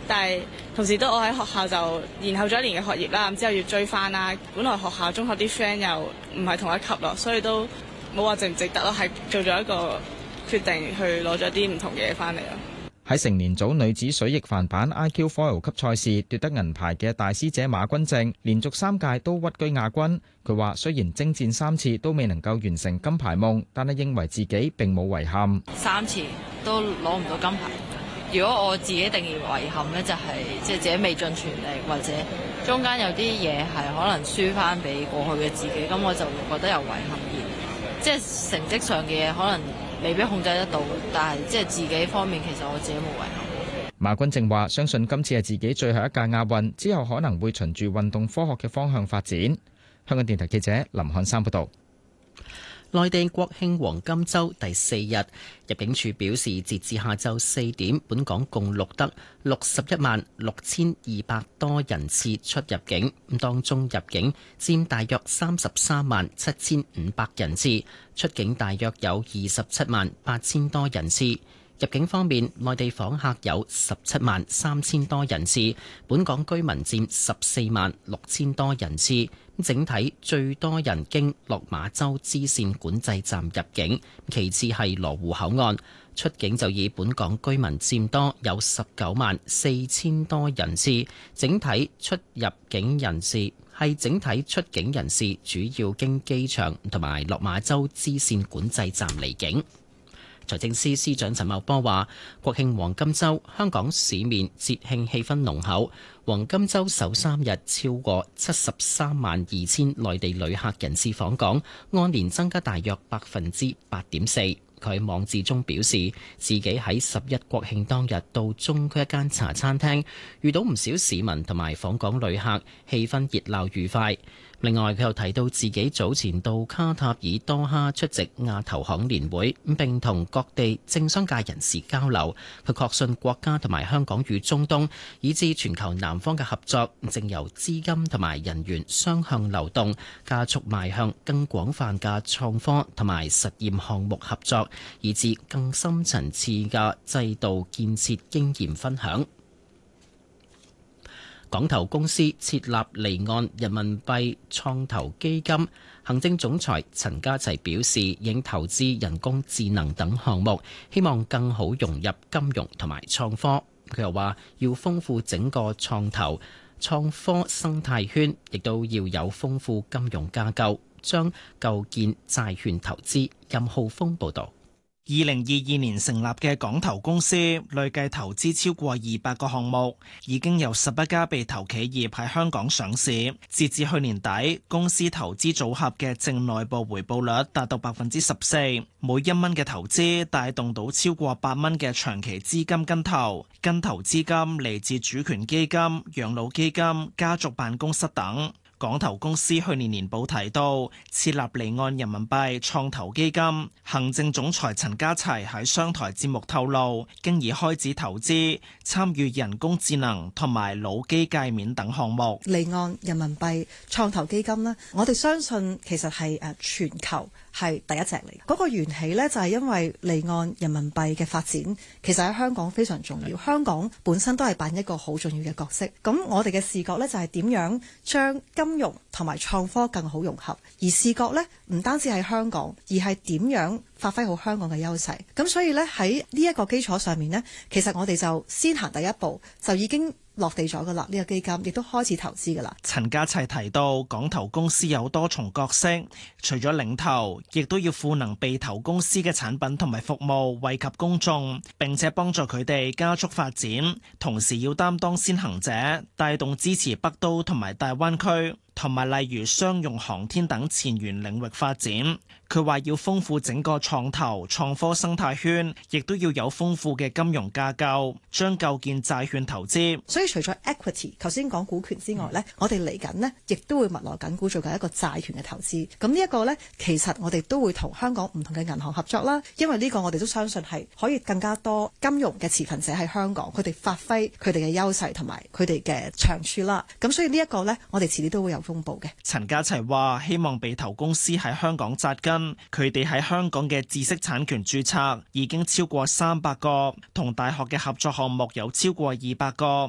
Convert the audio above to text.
但係同時都我喺學校就延後咗一年嘅學業啦，之後要追翻啦。本來學校中學啲 friend 又唔係同一級咯，所以都冇話值唔值得咯，係做咗一個決定去攞咗啲唔同嘅嘢翻嚟咯。 喺成年組女子水翼帆板 IQ Foil 級賽事奪得銀牌嘅大師姐馬君靜，連續3屆都屈居亞軍。佢話雖然征戰3次都未能夠完成金牌夢，但係認為自己並冇遺憾。 3次都攞唔到金牌。如果我自己定義遺憾呢，就係即係自己未盡全力，或者中間有啲嘢係可能輸翻俾過去嘅自己，咁我就會覺得有遺憾啲。即係成績上嘅嘢可能未必控制得到，但係即係自己方面，其實我自己冇遺憾。 馬君正話：相信今次係自己最後一屆亞運，之後可能會循住運動科學嘅方向發展。香港電台記者林漢山報道。 內地國慶黃金週第4日，入境處表示，截至下晝4點，本港共錄得616200多人次出入境，當中入境佔大約337500人次，出境大約有278000多人次。入境方面，內地訪客有173000多人次，本港居民佔146000多人次。整體最多人經落馬洲支線管制站入境，其次係羅湖口岸。出境就以本港居民佔多，有194000多人次。整體出境人士主要經機場同埋落馬洲支線管制站離境。財政司司長陳茂波話：國慶黃金週，香港市面節慶氣氛濃厚。黃金週首3日超過732000內地旅客人次訪港，按年增加大約8.4%。佢喺網誌中表示，自己喺11國慶當日到中區一間茶餐廳，遇到唔少市民同埋訪港旅客，氣氛熱鬧愉快。另外，佢又提到自己早前到卡塔爾多哈出席亞投行年會，並同各地政商界人士交流。佢確信國家同埋香港與中東以至全球南方嘅合作，正由資金同埋人員雙向流動，加速邁向更廣泛嘅創科同埋實驗項目合作，以至更深層次嘅制度建設經驗分享。港投公司設立離岸人民幣創投基金，行政總裁陳家齊表示，應投資人工智能等項目，希望更好融入金融同埋創科。佢又話，要豐富整個創投創科生態圈，亦都要有豐富金融架構，將構建債券投資。任浩峰報導。 2022年成立嘅港投公司累計投資超過200個項目，已經有11家被投企業喺香港上市。截至去年底，公司投資組合嘅淨內部回報率達到14%，每1蚊嘅投資帶動到超過8蚊嘅長期資金跟投。跟投資金嚟自主權基金、養老基金、家族辦公室等。港投公司去年年報提到設立離岸人民幣創投基金，行政總裁陳家齊喺商台節目透露，經已開始投資參與人工智能同埋腦機界面等項目。 離岸人民幣創投基金呢，我哋相信其實係全球係第一隻嚟。嗰個緣起呢，就係因為離岸人民幣嘅發展其實喺香港非常重要，香港本身都係扮一個好重要嘅角色。咁我哋嘅視覺呢，就係點樣將金融同埋創科更好融合，而視覺呢，唔單止係香港，而係點樣發揮好香港嘅優勢。咁所以呢，喺呢一個基礎上面呢，其實我哋就先行第一步，就已經落地咗噶啦，呢個基金亦都開始投資噶啦。 陳家齊提到，港投公司有多重角色，除咗領投，亦都要賦能被投公司嘅產品同埋服務惠及公眾，並且幫助佢哋加速發展，同時要擔當先行者，帶動支持北都同埋大灣區，同埋例如商用航天等前沿領域發展。佢話要豐富整個創投創科生態圈，亦都要有豐富嘅金融架構，將構建債券投資。 所以除咗 equity 頭先講股權之外呢，我哋嚟緊呢亦都會密鑼緊鼓做緊一個債權嘅投資。咁呢一個呢，其實我哋都會同香港唔同嘅銀行合作啦，因為呢個我哋都相信係可以更加多金融嘅持份者喺香港，佢哋發揮佢哋嘅優勢同埋佢哋嘅長處啦。咁所以呢一個呢，我哋遲啲都會有公佈嘅。 陳家齊話：希望被投公司喺香港紮根。佢哋喺香港嘅知識產權註冊已經超過300個，同大學嘅合作項目有超過200個。